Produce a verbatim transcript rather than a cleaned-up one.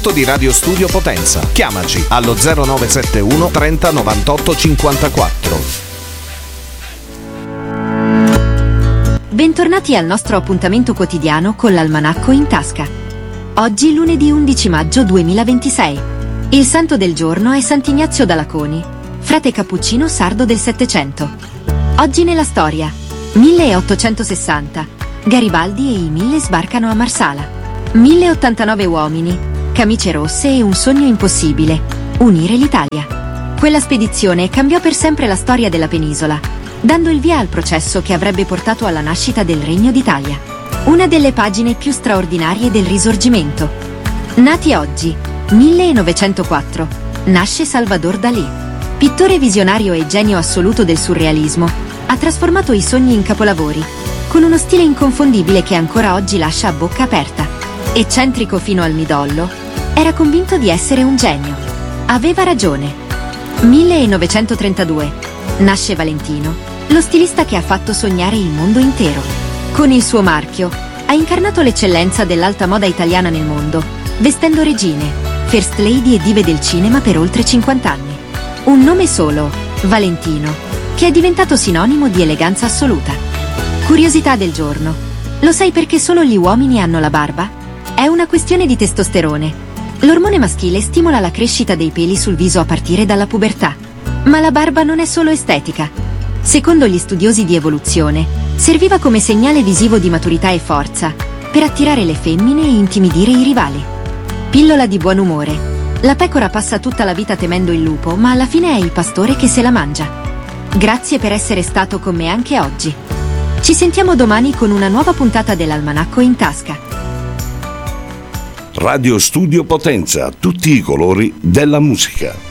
prodotto di Radio Studio Potenza. Chiamaci allo zero nove sette uno trenta novantotto cinquantaquattro. Bentornati al nostro appuntamento quotidiano con l'Almanacco in tasca. Oggi lunedì undici maggio duemilaventisei. Il santo del giorno è Sant'Ignazio da Laconi, frate cappuccino sardo del Settecento. Oggi nella storia, milleottocentosessanta, Garibaldi e i Mille sbarcano a Marsala. mille ottantanove uomini, camicie rosse e un sogno impossibile: unire l'Italia. Quella spedizione cambiò per sempre la storia della penisola, dando il via al processo che avrebbe portato alla nascita del Regno d'Italia. Una delle pagine più straordinarie del Risorgimento. Nati oggi, millenovecentoquattro, nasce Salvador Dalí. Pittore visionario e genio assoluto del surrealismo, ha trasformato i sogni in capolavori, con uno stile inconfondibile che ancora oggi lascia a bocca aperta. Eccentrico fino al midollo, era convinto di essere un genio. Aveva ragione. millenovecentotrentadue, nasce Valentino, lo stilista che ha fatto sognare il mondo intero. Con il suo marchio, ha incarnato l'eccellenza dell'alta moda italiana nel mondo, vestendo regine, first lady e dive del cinema per oltre cinquanta anni. Un nome solo, Valentino, che è diventato sinonimo di eleganza assoluta. Curiosità del giorno. Lo sai perché solo gli uomini hanno la barba? È una questione di testosterone. L'ormone maschile stimola la crescita dei peli sul viso a partire dalla pubertà. Ma la barba non è solo estetica. Secondo gli studiosi di evoluzione, serviva come segnale visivo di maturità e forza, per attirare le femmine e intimidire i rivali. Pillola di buon umore. La pecora passa tutta la vita temendo il lupo, ma alla fine è il pastore che se la mangia. Grazie per essere stato con me anche oggi. Ci sentiamo domani con una nuova puntata dell'Almanacco in tasca. Radio Studio Potenza, tutti i colori della musica.